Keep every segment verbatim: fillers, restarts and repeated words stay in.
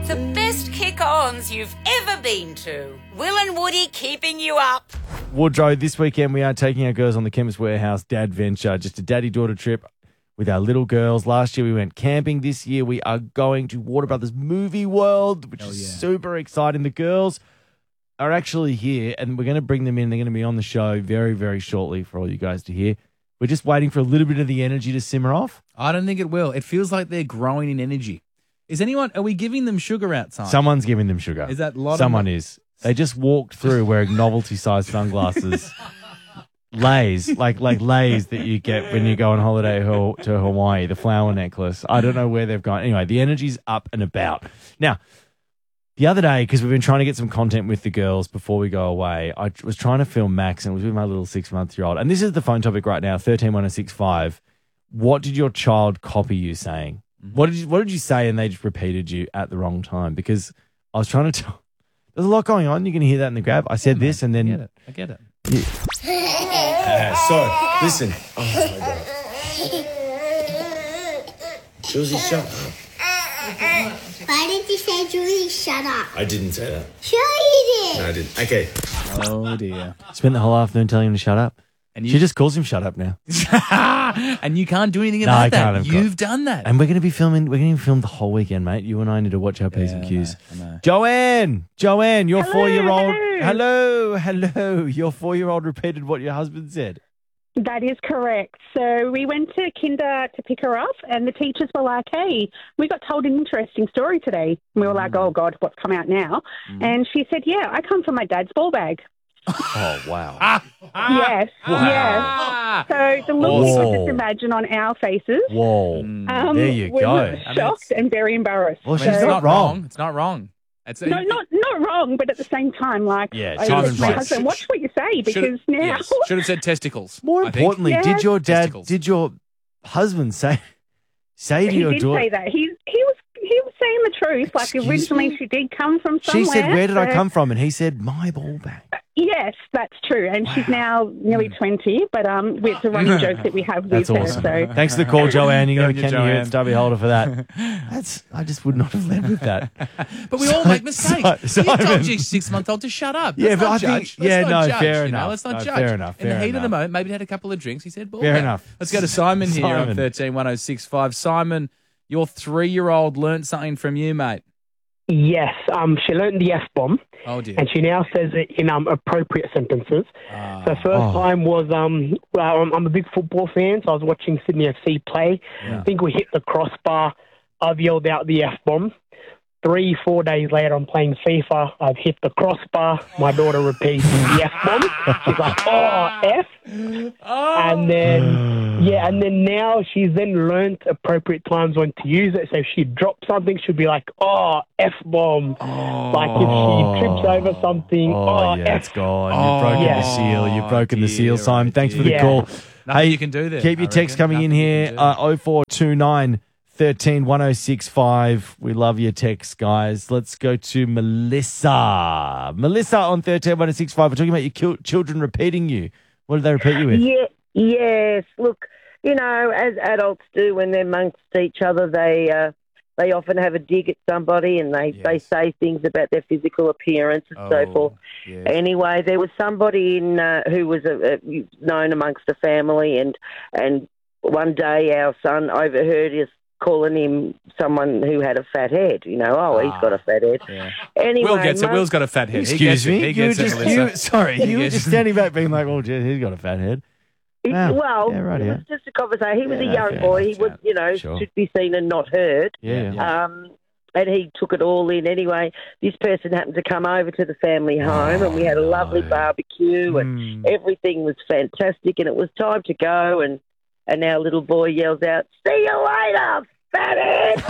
The best kick-ons you've ever been to. Will and Woody keeping you up. Woodrow, this weekend we are taking our girls on the Chemist Warehouse Dad Venture, just a daddy-daughter trip with our little girls. Last year we went camping. This year we are going to Warner Brothers Movie World, which Hell is yeah. super exciting. The girls are actually here, and we're going to bring them in. They're going to be on the show very, very shortly for all you guys to hear. We're just waiting for a little bit of the energy to simmer off. I don't think it will. It feels like they're growing in energy. Is anyone, are we giving them sugar outside? Someone's giving them sugar. Is that a lot of Someone them? is. They just walked through wearing novelty-sized sunglasses. Lays, like like Lays that you get when you go on holiday to to Hawaii, the flower necklace. I don't know where they've gone. Anyway, the energy's up and about. Now, the other day, because we've been trying to get some content with the girls before we go away, I was trying to film Max, and it was with my little six-month-year-old. And this is the phone topic right now, thirteen one oh six five. What did your child copy you saying? What did you What did you say, and they just repeated you at the wrong time? Because I was trying to tell. There's a lot going on. You're going to hear that in the grab. I said this, and then I get it. I get it. Yeah. Uh, so listen. Oh my God. Josie, shut up. Why did you say, Julie, shut up? I didn't say that. Sure you did. No, I didn't. Okay. Oh, dear. Spent the whole afternoon telling him to shut up. And She you, just calls him shut up now. and you can't do anything No, about I that. can't, of You've done that. And we're going to be filming. We're going to film the whole weekend, mate. You and I need to watch our P's Yeah, and I Q's. know, I know. Joanne, Joanne, your Hello, four-year-old. hello. Hello, hello. Your four-year-old repeated what your husband said. That is correct. So we went to kinder to pick her up, and the teachers were like, hey, we got told an interesting story today. And we were like, oh, God, what's come out now? And she said, yeah, I come from my dad's ball bag. Oh wow. Yes, Wow. yes. So the look you Whoa. could just imagine on our faces. Whoa. Um, There you we go. were I mean, shocked and very embarrassed. Well, I she's mean, it's not not wrong. wrong. It's not wrong. It's, No, not not wrong, but at the same time, like, Yeah, I time said and to my place. husband, watch what you say, because Should've- now... yes, should have said testicles. More I think. importantly, Yeah. did your dad, Testicles. did your husband say, say to He your did daughter? say that. He, he was he was saying the truth. Like, Excuse originally me? she did come from She somewhere. said, "Where did I so- come from?" And he said, "My ball bag." Yes, that's true. And she's now nearly twenty, but um, it's a running joke that we have with That's her. awesome. So Thanks for the call, Joanne. You're going Good to on you, Kenny here Joanne. at Stubby Holder for that. That's. I just would not have led with that. But we all make mistakes. Si- you told Simon. your six-month-old to shut up. Yeah, Let's but not I think- judge. Let's yeah, not no, judge, fair you know? enough. Let's not No, judge. fair enough, In the fair heat of the enough. moment, maybe he had a couple of drinks. He said, ball Fair bag. enough. Let's go to Simon here on Simon. thirteen one oh six five. Simon, your three-year-old learnt something from you, mate. Yes, um, she learned the F-bomb, Oh, dear. and she now says it in um, appropriate sentences. Ah. The first Oh. time was, um, well, I'm, I'm a big football fan, so I was watching Sydney F C play. Yeah. I think we hit the crossbar. I've yelled out the F-bomb. Three, four days later, I'm playing FIFA. I've hit the crossbar. My daughter repeats the F-bomb. She's like, oh, F. And then, yeah, and then now she's then learnt appropriate times when to use it. So if she drops something, she'll be like, oh, F-bomb. Like if she trips over something, Oh, oh, yeah, F. it's gone. Oh, You've broken the yeah. seal. You've broken the dear, seal, Simon. Thanks for the dear. call. Nothing Hey, you can do there. Keep your I texts reckon. coming in Nothing you here. can do. Uh, oh four two nine, thirteen one oh six five. We love your texts, guys. Let's go to Melissa. Melissa on thirteen one oh six five. We're talking about your kil- children repeating you. What did they repeat you with? Yeah, yes. Look, you know, as adults do when they're amongst each other, they uh, they often have a dig at somebody and they, Yes. they say things about their physical appearance and so Oh, forth. yes. Anyway, there was somebody in uh, who was a, a, known amongst the family, and and one day our son overheard us calling him someone who had a fat head. You know, oh, he's got a fat head. Yeah. Anyway, Will gets it. Mum- Will's got a fat head. He Excuse gets it. me. He You were gets it, just, Melissa. you, sorry, He you were gets just it. standing back being like, oh, gee, he's got a fat head. It- Wow. Well, Yeah, right, it yeah. was just a conversation. He was Yeah, a young fair boy. enough, He was, Chad. you know, Sure. should be seen and not heard. Yeah. Yeah. Um, and he took it all in. Anyway, this person happened to come over to the family home, and we had a lovely no. barbecue, and Mm. everything was fantastic. And it was time to go, and and our little boy yells out, "See you later, fathead!"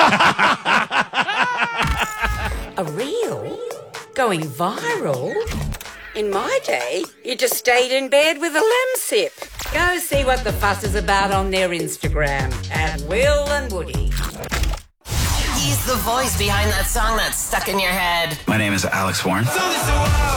A reel? Going viral? In my day, you just stayed in bed with a lemsip. Go see what the fuss is about on their Instagram at Will and Woody. He's the voice behind that song that's stuck in your head. My name is Alex Warren.